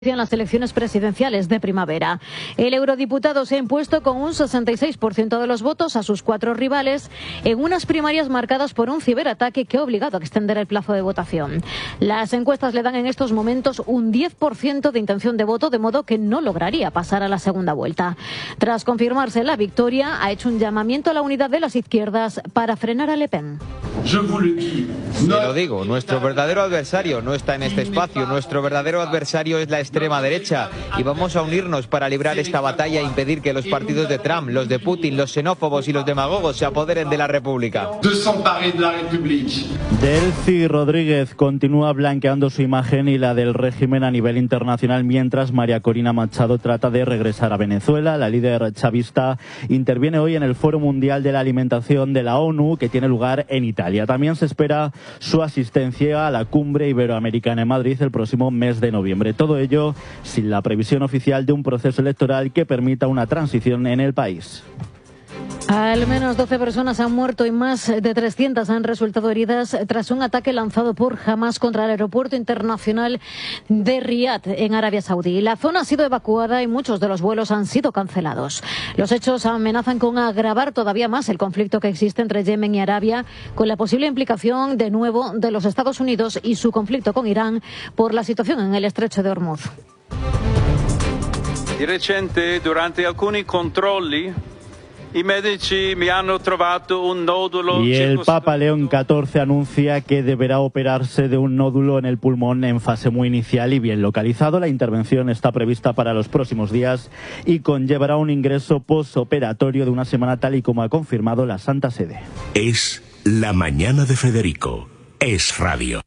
en las elecciones presidenciales de primavera. El eurodiputado se ha impuesto con un 66% de los votos a sus 4 rivales en unas primarias marcadas por un ciberataque que ha obligado a extender el plazo de votación. Las encuestas le dan en estos momentos un 10% de intención de voto, de modo que no lograría pasar a la segunda vuelta. Tras confirmarse la victoria, ha hecho un llamamiento a la unidad de las izquierdas para frenar a Le Pen. Te lo digo, nuestro verdadero adversario no está en este espacio, nuestro verdadero adversario es la extrema derecha y vamos a unirnos para librar esta batalla e impedir que los partidos de Trump, los de Putin, los xenófobos y los demagogos se apoderen de la República. Delcy Rodríguez continúa blanqueando su imagen y la del régimen a nivel internacional, mientras María Corina Machado trata de regresar a Venezuela. La líder chavista interviene hoy en el Foro Mundial de la Alimentación de la ONU, que tiene lugar en Italia. También se espera su asistencia a la cumbre iberoamericana en Madrid el próximo mes de noviembre. Todo ello sin la previsión oficial de un proceso electoral que permita una transición en el país. Al menos 12 personas han muerto y más de 300 han resultado heridas tras un ataque lanzado por Hamas contra el aeropuerto internacional de Riad, en Arabia Saudí. La zona ha sido evacuada y muchos de los vuelos han sido cancelados. Los hechos amenazan con agravar todavía más el conflicto que existe entre Yemen y Arabia, con la posible implicación de nuevo de los Estados Unidos y su conflicto con Irán por la situación en el estrecho de Hormuz. Di recente, durante alcuni controlli, i medici mi hanno trovato un nódulo. Y el Papa León XIV anuncia que deberá operarse de un nódulo en el pulmón en fase muy inicial y bien localizado. La intervención está prevista para los próximos días y conllevará un ingreso postoperatorio de una semana, tal y como ha confirmado la Santa Sede. Es la mañana de Federico. Es radio.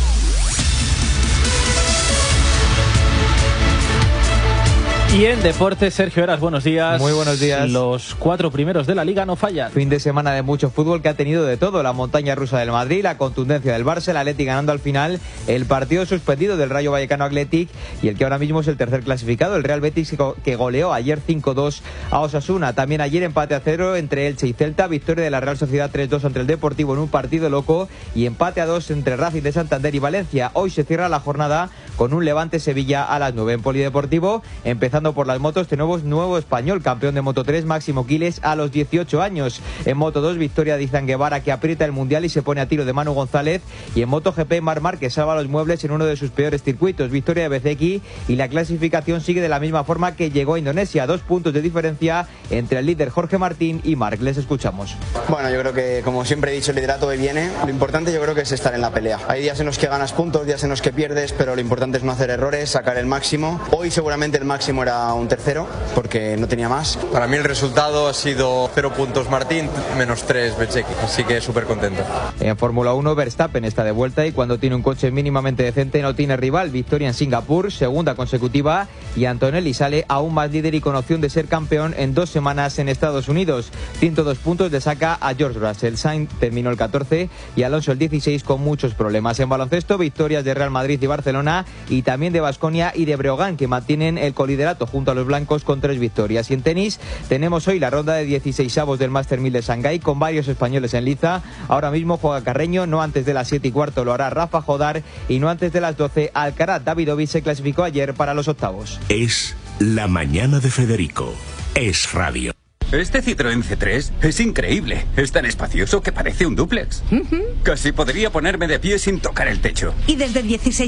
Y en deportes, Sergio Heras, buenos días. Muy buenos días. Los 4 primeros de la Liga no fallan. Fin de semana de mucho fútbol que ha tenido de todo. La montaña rusa del Madrid, la contundencia del Barça, el Athletic ganando al final, el partido suspendido del Rayo Vallecano Athletic y el que ahora mismo es el tercer clasificado, el Real Betis, que goleó ayer 5-2 a Osasuna. También ayer empate a 0 entre Elche y Celta, victoria de la Real Sociedad 3-2 ante el Deportivo en un partido loco y empate a 2 entre Racing de Santander y Valencia. Hoy se cierra la jornada con un Levante-Sevilla a las 9 en Polideportivo, empezando por las motos. Tenemos nuevo español, campeón de Moto 3, Máximo Quiles, a los 18 años. En Moto 2, victoria de Izan Guevara, que aprieta el Mundial y se pone a tiro de Manu González. Y en Moto GP, Marc Márquez salva los muebles en uno de sus peores circuitos, victoria de Bezzecchi, y la clasificación sigue de la misma forma que llegó a Indonesia, 2 puntos de diferencia entre el líder Jorge Martín y Marc. Les escuchamos. Bueno, yo creo que, como siempre he dicho, el liderato viene. Lo importante yo creo que es estar en la pelea. Hay días en los que ganas puntos, días en los que pierdes, pero lo importante es no hacer errores, sacar el máximo. Hoy seguramente el máximo era un tercero, porque no tenía más. Para mí el resultado ha sido 0 puntos Martín, menos 3 Bezzecchi, así que súper contento. En Fórmula 1, Verstappen está de vuelta y cuando tiene un coche mínimamente decente no tiene rival. Victoria en Singapur, segunda consecutiva, y Antonelli sale aún más líder y con opción de ser campeón en 2 semanas en Estados Unidos. 102 puntos le saca a George Russell. Sainz terminó el 14 y Alonso el 16 con muchos problemas. En baloncesto, victorias de Real Madrid y Barcelona y también de Baskonia y de Breogán, que mantienen el coliderato junto a los blancos con 3 victorias. Y en tenis tenemos hoy la ronda de 16avos del Master 1000 de Shanghái con varios españoles en liza. Ahora mismo juega Carreño, no antes de las 7:15 lo hará Rafa Jodar y no antes de las 12 Alcaraz. Davidovich se clasificó ayer para los octavos. Es la mañana de Federico. Es radio. Este Citroën C3 es increíble. Es tan espacioso que parece un dúplex. Casi podría ponerme de pie sin tocar el techo. Y desde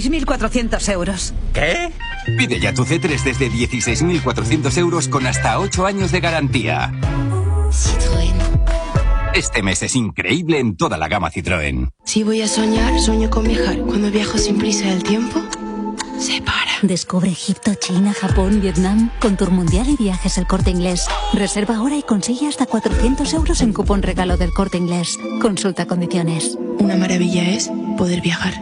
16.400 euros. ¿Qué? Pide ya tu C3 desde 16.400 euros con hasta 8 años de garantía. Citroën. Este mes es increíble en toda la gama Citroën. Si voy a soñar, sueño con viajar. Cuando viajo sin prisa, el tiempo se para. Descubre Egipto, China, Japón, Vietnam con Tour Mundial y Viajes El Corte Inglés. Reserva ahora y consigue hasta 400 euros en cupón regalo del Corte Inglés. Consulta condiciones. Una maravilla es poder viajar.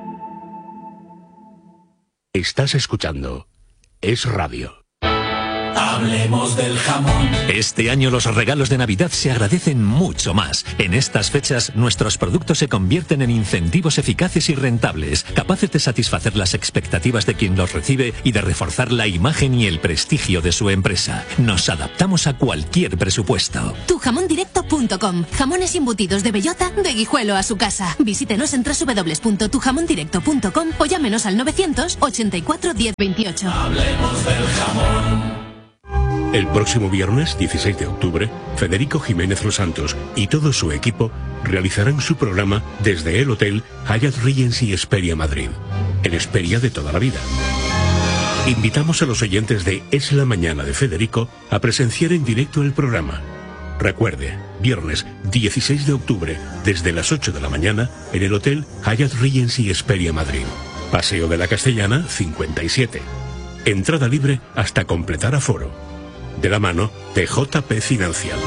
Estás escuchando Es radio. Hablemos del jamón. Este año los regalos de Navidad se agradecen mucho más. En estas fechas, nuestros productos se convierten en incentivos eficaces y rentables, capaces de satisfacer las expectativas de quien los recibe y de reforzar la imagen y el prestigio de su empresa. Nos adaptamos a cualquier presupuesto. Tujamondirecto.com. Jamones embutidos de bellota, de Guijuelo a su casa. Visítenos en www.tujamondirecto.com o llámenos al 984 10 28. Hablemos del jamón. El próximo viernes, 16 de octubre, Federico Jiménez Los Santos y todo su equipo realizarán su programa desde el Hotel Hyatt Regency Hesperia Madrid, en Hesperia de toda la vida. Invitamos a los oyentes de Es la Mañana de Federico a presenciar en directo el programa. Recuerde, viernes 16 de octubre, desde las 8 de la mañana, en el Hotel Hyatt Regency Hesperia Madrid. Paseo de la Castellana, 57. Entrada libre hasta completar aforo. De la mano de JP Financial.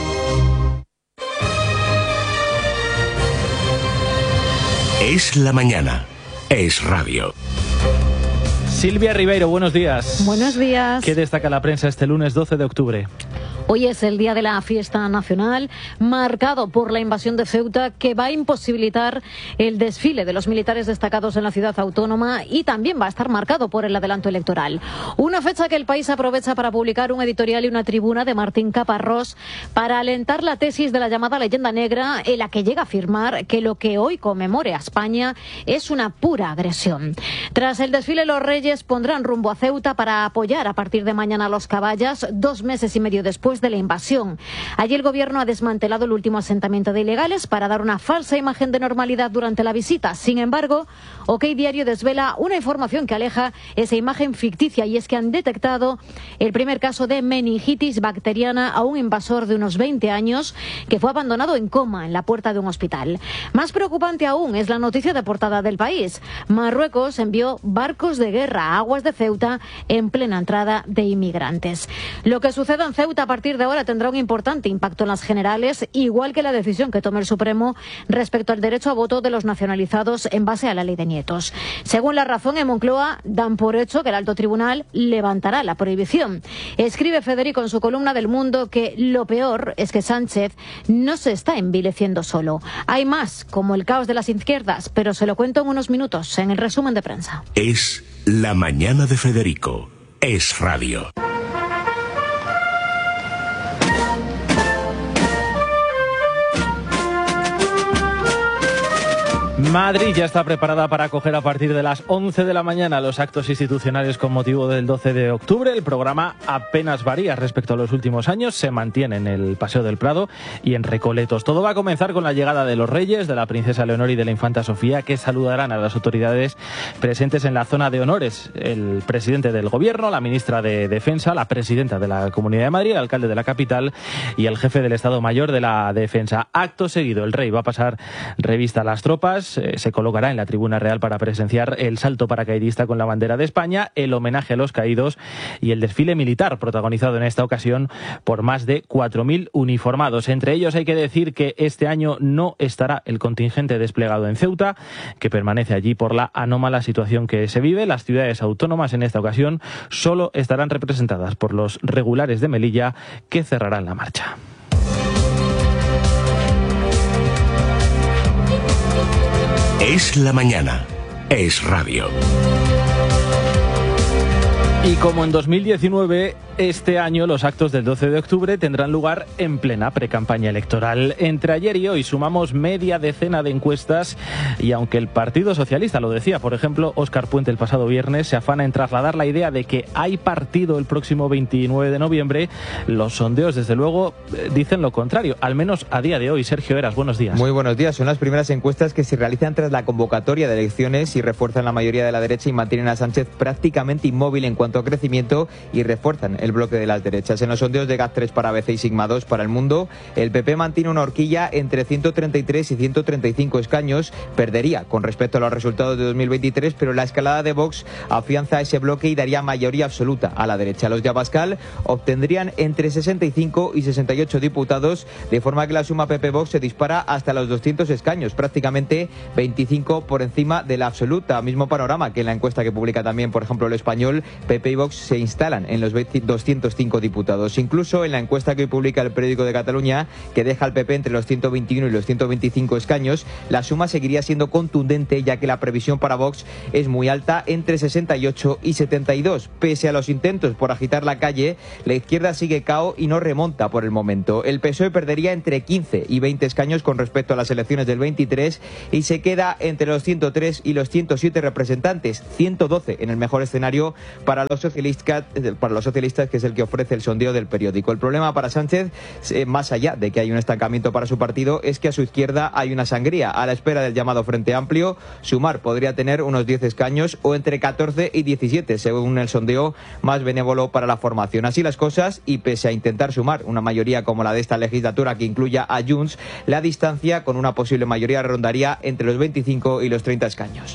Es la mañana. Es radio. Silvia Ribeiro, buenos días. Buenos días. ¿Qué destaca la prensa este lunes 12 de octubre? Hoy es el día de la fiesta nacional, marcado por la invasión de Ceuta, que va a imposibilitar el desfile de los militares destacados en la ciudad autónoma y también va a estar marcado por el adelanto electoral. Una fecha que el país aprovecha para publicar un editorial y una tribuna de Martín Caparrós para alentar la tesis de la llamada leyenda negra, en la que llega a afirmar que lo que hoy conmemore a España es una pura agresión. Tras el desfile, los Reyes pondrán rumbo a Ceuta para apoyar a partir de mañana a los caballas, 2 meses y medio después de la invasión. Allí el gobierno ha desmantelado el último asentamiento de ilegales para dar una falsa imagen de normalidad durante la visita. Sin embargo, OK Diario desvela una información que aleja esa imagen ficticia, y es que han detectado el primer caso de meningitis bacteriana a un invasor de unos 20 años que fue abandonado en coma en la puerta de un hospital. Más preocupante aún es la noticia de portada del país. Marruecos envió barcos de guerra a aguas de Ceuta en plena entrada de inmigrantes. Lo que suceda en Ceuta a partir de ahora tendrá un importante impacto en las generales, igual que la decisión que tome el Supremo respecto al derecho a voto de los nacionalizados en base a la ley de nietos. Según La Razón, en Moncloa dan por hecho que el alto tribunal levantará la prohibición. Escribe Federico en su columna del Mundo que lo peor es que Sánchez no se está envileciendo solo. Hay más, como el caos de las izquierdas, pero se lo cuento en unos minutos en el resumen de prensa. Es la mañana de Federico. Es radio. Madrid ya está preparada para acoger a partir de las 11 de la mañana los actos institucionales con motivo del 12 de octubre. El programa apenas varía respecto a los últimos años. Se mantiene en el Paseo del Prado y en Recoletos. Todo va a comenzar con la llegada de los Reyes, de la princesa Leonor y de la infanta Sofía, que saludarán a las autoridades presentes en la zona de honores. El presidente del Gobierno, la ministra de Defensa, la presidenta de la Comunidad de Madrid, el alcalde de la capital y el jefe del Estado Mayor de la Defensa. Acto seguido, el rey va a pasar revista a las tropas. Se colocará en la tribuna real para presenciar el salto paracaidista con la bandera de España, el homenaje a los caídos y el desfile militar protagonizado en esta ocasión por más de 4.000 uniformados. Entre ellos hay que decir que este año no estará el contingente desplegado en Ceuta, que permanece allí por la anómala situación que se vive. Las ciudades autónomas en esta ocasión solo estarán representadas por los regulares de Melilla, que cerrarán la marcha. Es la mañana. Es radio. Y como en 2019, este año los actos del 12 de octubre tendrán lugar en plena precampaña electoral. Entre ayer y hoy sumamos media decena de encuestas y aunque el Partido Socialista lo decía, por ejemplo, Óscar Puente el pasado viernes, se afana en trasladar la idea de que hay partido el próximo 29 de noviembre, los sondeos desde luego dicen lo contrario, al menos a día de hoy. Sergio Eras, buenos días. Muy buenos días. Son las primeras encuestas que se realizan tras la convocatoria de elecciones y refuerzan la mayoría de la derecha y mantienen a Sánchez prácticamente inmóvil en cuanto a crecimiento y refuerzan el bloque de las derechas. En los sondeos de GAT3 para ABC y Sigma 2 para El Mundo, el PP mantiene una horquilla entre 133 y 135 escaños. Perdería con respecto a los resultados de 2023, pero la escalada de Vox afianza ese bloque y daría mayoría absoluta a la derecha. Los de Abascal obtendrían entre 65 y 68 diputados, de forma que la suma PP-Vox se dispara hasta los 200 escaños, prácticamente 25 por encima de la absoluta. Mismo panorama que en la encuesta que publica también, por ejemplo, El Español. PP y Vox se instalan en los 205 diputados. Incluso en la encuesta que hoy publica el Periódico de Cataluña, que deja al PP entre los 121 y los 125 escaños, la suma seguiría siendo contundente, ya que la previsión para Vox es muy alta, entre 68 y 72. Pese a los intentos por agitar la calle, la izquierda sigue cao y no remonta por el momento. El PSOE perdería entre 15 y 20 escaños con respecto a las elecciones del 23 y se queda entre los 103 y los 107 representantes, 112 en el mejor escenario para los socialistas, que es el que ofrece el sondeo del periódico. El problema para Sánchez, más allá de que hay un estancamiento para su partido, es que a su izquierda hay una sangría. A la espera del llamado Frente Amplio, Sumar podría tener unos 10 escaños o entre 14 y 17, según el sondeo más benévolo para la formación. Así las cosas, y pese a intentar sumar una mayoría como la de esta legislatura que incluya a Junts, la distancia con una posible mayoría rondaría entre los 25 y los 30 escaños.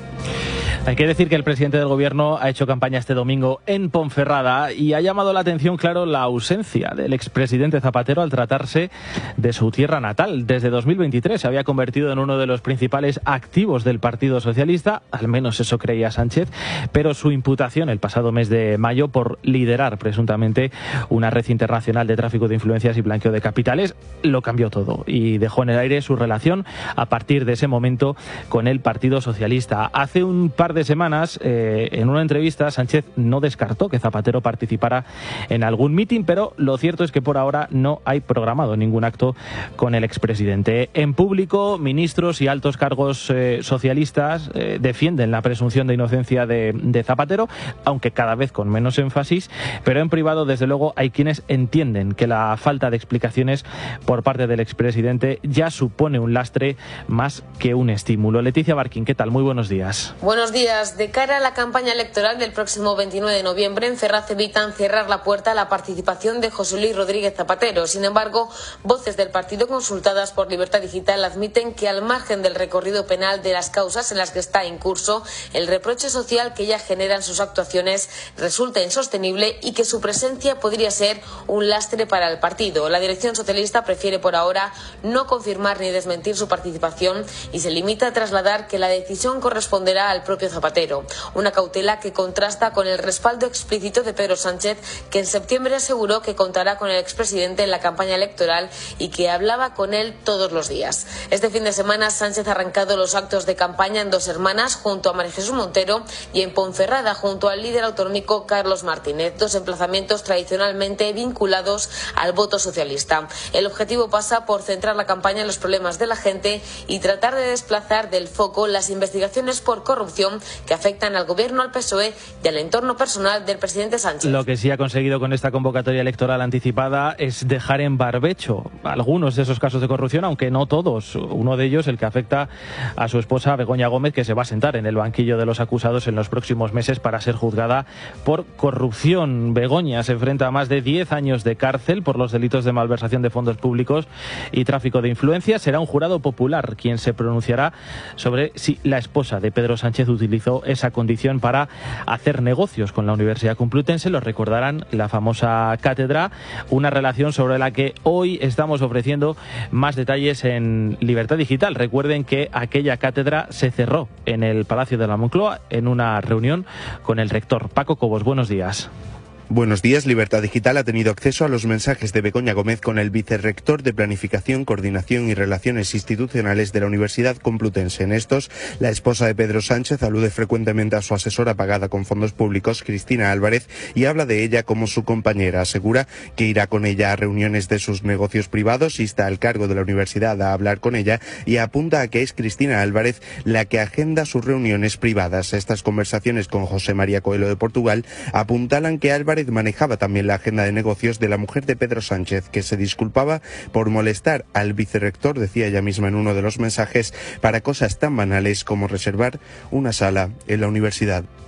Hay que decir que el presidente del Gobierno ha hecho campaña este domingo en Ponferrada y ha llamado la atención, claro, la ausencia del expresidente Zapatero al tratarse de su tierra natal. Desde 2023 se había convertido en uno de los principales activos del Partido Socialista, al menos eso creía Sánchez, pero su imputación el pasado mes de mayo por liderar presuntamente una red internacional de tráfico de influencias y blanqueo de capitales lo cambió todo y dejó en el aire su relación a partir de ese momento con el Partido Socialista. Hace un par de semanas, en una entrevista, Sánchez no descartó que Zapatero participara en algún mitin, pero lo cierto es que por ahora no hay programado ningún acto con el expresidente. En público, ministros y altos cargos socialistas defienden la presunción de inocencia de Zapatero, aunque cada vez con menos énfasis, pero en privado, desde luego, hay quienes entienden que la falta de explicaciones por parte del expresidente ya supone un lastre más que un estímulo. Leticia Barquín, ¿qué tal? Muy buenos días. Buenos días. De cara a la campaña electoral del próximo 29 de noviembre, en Ferraz evitan cerrar la puerta a la participación de José Luis Rodríguez Zapatero. Sin embargo, voces del partido consultadas por Libertad Digital admiten que al margen del recorrido penal de las causas en las que está en curso, el reproche social que ya generan sus actuaciones resulta insostenible y que su presencia podría ser un lastre para el partido. La dirección socialista prefiere por ahora no confirmar ni desmentir su participación y se limita a trasladar que la decisión corresponderá al propio Zapatero, una cautela que contrasta con el respaldo explícito de Pedro Sánchez, que en septiembre aseguró que contará con el expresidente en la campaña electoral y que hablaba con él todos los días. Este fin de semana Sánchez ha arrancado los actos de campaña en Dos Hermanas junto a María Jesús Montero y en Ponferrada junto al líder autonómico Carlos Martínez, dos emplazamientos tradicionalmente vinculados al voto socialista. El objetivo pasa por centrar la campaña en los problemas de la gente y tratar de desplazar del foco las investigaciones por corrupción que afectan al gobierno, al PSOE y al entorno personal del presidente Sánchez. Lo que sí ha conseguido con esta convocatoria electoral anticipada es dejar en barbecho algunos de esos casos de corrupción, aunque no todos. Uno de ellos, el que afecta a su esposa Begoña Gómez, que se va a sentar en el banquillo de los acusados en los próximos meses para ser juzgada por corrupción. Begoña se enfrenta a más de 10 años de cárcel por los delitos de malversación de fondos públicos y tráfico de influencias. Será un jurado popular quien se pronunciará sobre si la esposa de Pedro Sánchez utilizó esa condición para hacer negocios con la Universidad Complutense. Lo recordarán, la famosa cátedra, una relación sobre la que hoy estamos ofreciendo más detalles en Libertad Digital. Recuerden que aquella cátedra se cerró en el Palacio de la Moncloa en una reunión con el rector. Paco Cobos, buenos días. Buenos días. Libertad Digital ha tenido acceso a los mensajes de Begoña Gómez con el vicerrector de Planificación, Coordinación y Relaciones Institucionales de la Universidad Complutense. En estos, la esposa de Pedro Sánchez alude frecuentemente a su asesora pagada con fondos públicos, Cristina Álvarez, y habla de ella como su compañera. Asegura que irá con ella a reuniones de sus negocios privados, insta al cargo de la universidad a hablar con ella y apunta a que es Cristina Álvarez la que agenda sus reuniones privadas. Estas conversaciones con José María Coelho de Portugal apuntalan que Álvarez manejaba también la agenda de negocios de la mujer de Pedro Sánchez, que se disculpaba por molestar al vicerrector, decía ella misma en uno de los mensajes, para cosas tan banales como reservar una sala en la universidad.